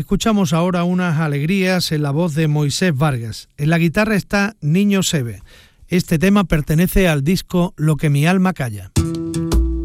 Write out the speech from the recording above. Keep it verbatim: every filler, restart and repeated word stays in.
escuchamos ahora unas alegrías en la voz de Moisés Vargas. En la guitarra está Niño Seve. Este tema pertenece al disco Lo que mi alma calla.